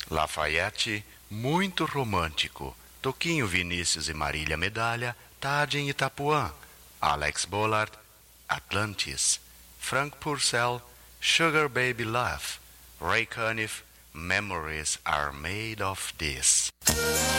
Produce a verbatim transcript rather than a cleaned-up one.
Lafayette, muito romântico. Toquinho, Vinícius e Marília Medalha, Tarde em Itapuã. Alex Bollard, Atlantis. Frank Purcell, Sugar Baby Love. Ray Conniff, Memories Are Made of This.